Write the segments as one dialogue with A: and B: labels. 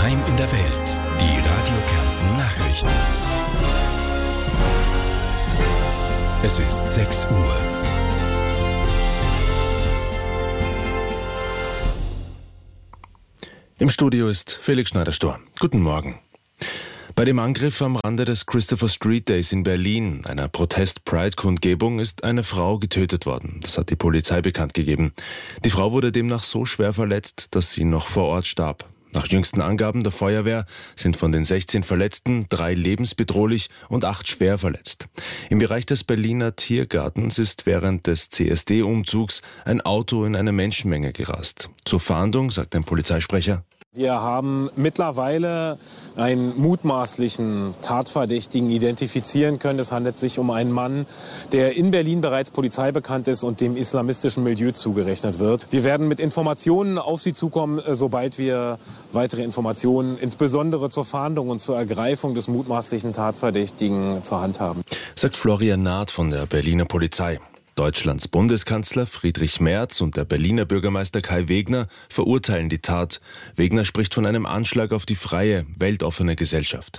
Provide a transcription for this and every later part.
A: Daheim in der Welt. Die Radio Kärnten Nachrichten. Es ist 6 Uhr. Im Studio ist Felix Schneider-Stor. Guten Morgen. Bei dem Angriff am Rande des Christopher Street Days in Berlin, einer Protest-Pride-Kundgebung, ist eine Frau getötet worden. Das hat die Polizei bekannt gegeben. Die Frau wurde demnach so schwer verletzt, dass sie noch vor Ort starb. Nach jüngsten Angaben der Feuerwehr sind von den 16 Verletzten 3 lebensbedrohlich und 8 schwer verletzt. Im Bereich des Berliner Tiergartens ist während des CSD-Umzugs ein Auto in eine Menschenmenge gerast. Zur Fahndung, sagt ein Polizeisprecher:
B: Wir haben mittlerweile einen mutmaßlichen Tatverdächtigen identifizieren können. Es handelt sich um einen Mann, der in Berlin bereits polizeibekannt ist und dem islamistischen Milieu zugerechnet wird. Wir werden mit Informationen auf Sie zukommen, sobald wir weitere Informationen, insbesondere zur Fahndung und zur Ergreifung des mutmaßlichen Tatverdächtigen, zur Hand haben.
A: Sagt Florian Naht von der Berliner Polizei. Deutschlands Bundeskanzler Friedrich Merz und der Berliner Bürgermeister Kai Wegner verurteilen die Tat. Wegner spricht von einem Anschlag auf die freie, weltoffene Gesellschaft.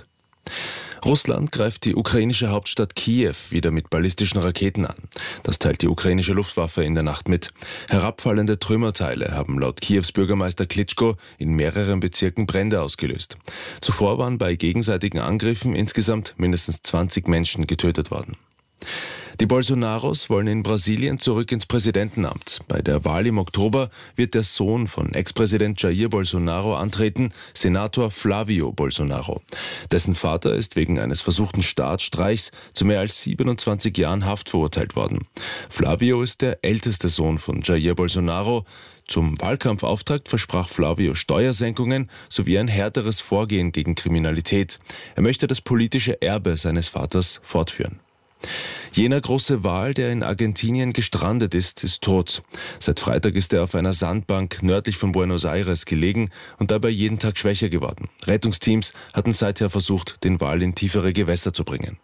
A: Russland greift die ukrainische Hauptstadt Kiew wieder mit ballistischen Raketen an. Das teilt die ukrainische Luftwaffe in der Nacht mit. Herabfallende Trümmerteile haben laut Kiews Bürgermeister Klitschko in mehreren Bezirken Brände ausgelöst. Zuvor waren bei gegenseitigen Angriffen insgesamt mindestens 20 Menschen getötet worden. Die Bolsonaros wollen in Brasilien zurück ins Präsidentenamt. Bei der Wahl im Oktober wird der Sohn von Ex-Präsident Jair Bolsonaro antreten, Senator Flávio Bolsonaro. Dessen Vater ist wegen eines versuchten Staatsstreichs zu mehr als 27 Jahren Haft verurteilt worden. Flávio ist der älteste Sohn von Jair Bolsonaro. Zum Wahlkampfauftakt versprach Flávio Steuersenkungen sowie ein härteres Vorgehen gegen Kriminalität. Er möchte das politische Erbe seines Vaters fortführen. Jener große Wal, der in Argentinien gestrandet ist tot. Seit Freitag ist er auf einer Sandbank nördlich von Buenos Aires gelegen und dabei jeden Tag schwächer geworden. Rettungsteams hatten seither versucht, den Wal in tiefere Gewässer zu bringen.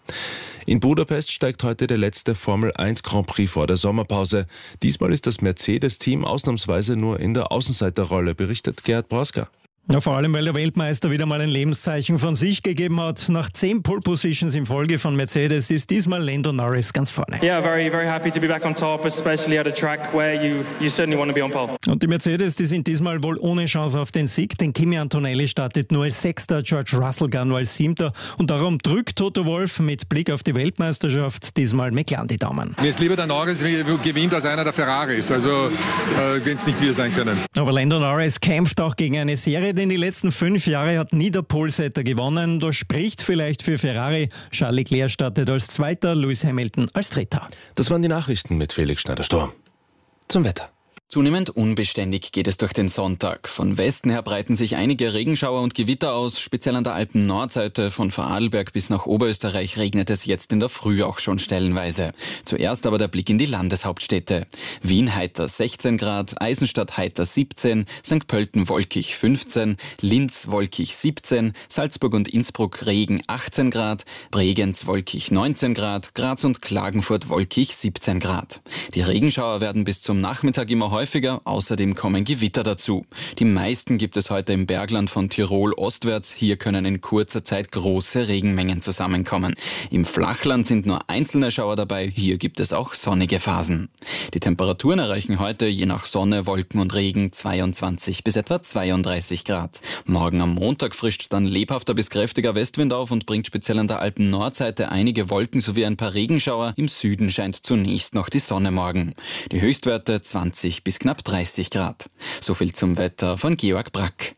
A: In Budapest steigt heute der letzte Formel 1 Grand Prix vor der Sommerpause. Diesmal ist das Mercedes-Team ausnahmsweise nur in der Außenseiterrolle, berichtet Gerhard Broska.
C: Ja, vor allem, weil der Weltmeister wieder mal ein Lebenszeichen von sich gegeben hat. Nach 10 Pole Positions in Folge von Mercedes ist diesmal Lando Norris ganz vorne.
D: Yeah, very, very happy to be back on top, especially at a track where you certainly want to be on pole.
C: Und die Mercedes, die sind diesmal wohl ohne Chance auf den Sieg, denn Kimi Antonelli startet nur als 6., George Russell gar nur als 7. Und darum drückt Toto Wolff mit Blick auf die Weltmeisterschaft diesmal McLaren die Daumen.
E: Mir ist lieber der Norris gewinnt als einer der Ferraris, also wenn es nicht wir sein können.
C: Aber Lando Norris kämpft auch gegen eine Serie, denn die letzten 5 Jahre hat nie der Pole-Setter gewonnen. Das spricht vielleicht für Ferrari. Charles Leclerc startet als 2., Lewis Hamilton als 3.
A: Das waren die Nachrichten mit Felix Schneider-Stor. Zum Wetter.
F: Zunehmend unbeständig geht es durch den Sonntag. Von Westen her breiten sich einige Regenschauer und Gewitter aus. Speziell an der Alpen-Nordseite von Vorarlberg bis nach Oberösterreich regnet es jetzt in der Früh auch schon stellenweise. Zuerst aber der Blick in die Landeshauptstädte. Wien heiter 16 Grad, Eisenstadt heiter 17, St. Pölten wolkig 15, Linz wolkig 17, Salzburg und Innsbruck Regen 18 Grad, Bregenz wolkig 19 Grad, Graz und Klagenfurt wolkig 17 Grad. Die Regenschauer werden bis zum Nachmittag immer häufiger, außerdem kommen Gewitter dazu. Die meisten gibt es heute im Bergland von Tirol ostwärts. Hier können in kurzer Zeit große Regenmengen zusammenkommen. Im Flachland sind nur einzelne Schauer dabei, hier gibt es auch sonnige Phasen. Die Temperaturen erreichen heute je nach Sonne, Wolken und Regen 22 bis etwa 32 Grad. Morgen am Montag frischt dann lebhafter bis kräftiger Westwind auf und bringt speziell an der Alpen-Nordseite einige Wolken sowie ein paar Regenschauer. Im Süden scheint zunächst noch die Sonne morgen. Die Höchstwerte 20 bis knapp 30 Grad. So viel zum Wetter von Georg Brack.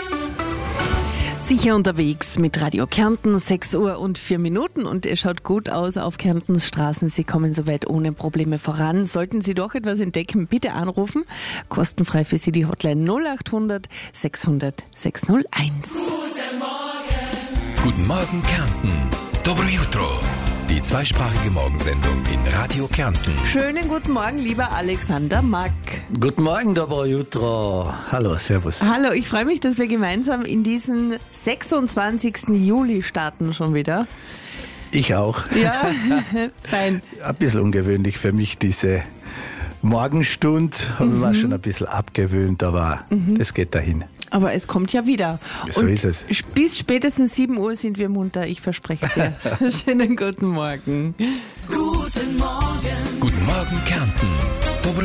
G: Sicher unterwegs mit Radio Kärnten, 6 Uhr und 4 Minuten und es schaut gut aus auf Kärntens Straßen. Sie kommen soweit ohne Probleme voran. Sollten Sie doch etwas entdecken, bitte anrufen. Kostenfrei für Sie die Hotline 0800 600 601.
A: Guten Morgen. Guten Morgen Kärnten. Dobro jutro. Die zweisprachige Morgensendung in Radio Kärnten.
G: Schönen guten Morgen, lieber Alexander Mack.
H: Guten Morgen, Dobro jutro. Hallo, servus.
G: Hallo, ich freue mich, dass wir gemeinsam in diesen 26. Juli starten schon wieder.
H: Ich auch.
G: Ja, fein.
H: Ein bisschen ungewöhnlich für mich, diese Morgenstund. Habe ich mir schon ein bisschen abgewöhnt, aber das geht dahin.
G: Aber es kommt ja wieder.
H: So ist es.
G: Bis spätestens 7 Uhr sind wir munter, ich verspreche es dir. Schönen guten Morgen.
I: Guten Morgen. Guten Morgen, Kärnten.